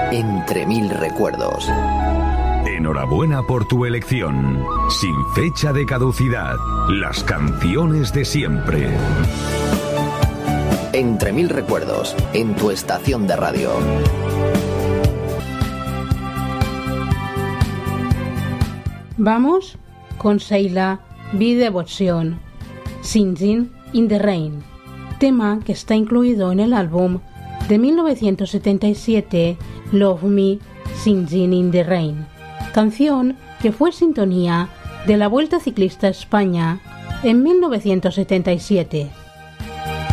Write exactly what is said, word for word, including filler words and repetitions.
Entre mil recuerdos. Enhorabuena por tu elección. Sin fecha de caducidad. Las canciones de siempre. Entre mil recuerdos, en tu estación de radio. Vamos con Seila, Be Devotion, Singing in the Rain, tema que está incluido en el álbum de mil novecientos setenta y siete Love Me, Singing in the Rain, canción que fue sintonía de la Vuelta Ciclista a España en mil novecientos setenta y siete.